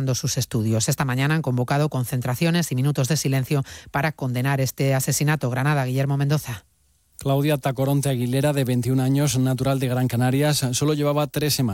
terminando sus estudios. Esta mañana han convocado concentraciones y minutos de silencio para condenar este asesinato. Granada, Guillermo Mendoza. Claudia Tacoronte Aguilera, de 21 años, natural de Gran Canarias, solo llevaba 3 semanas